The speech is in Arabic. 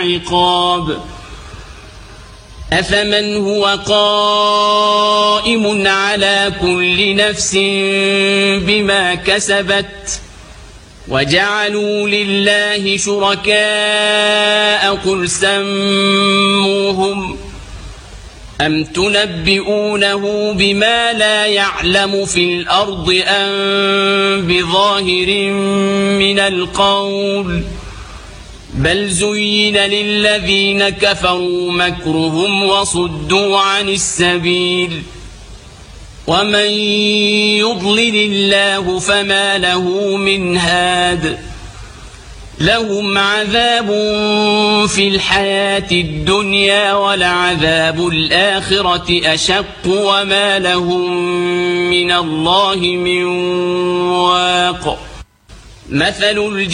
عقاب أفمن هو قائم على كل نفس بما كسبت وجعلوا لله شركاء قل سموهم أم تنبئونه بما لا يعلم في الأرض أم بظاهر من القول بل زين للذين كفروا مكرهم وصدوا عن السبيل ومن يضلل الله فما له من هاد لهم عذاب في الحياة الدنيا ولعذاب الآخرة أشق وما لهم من الله من واق مثل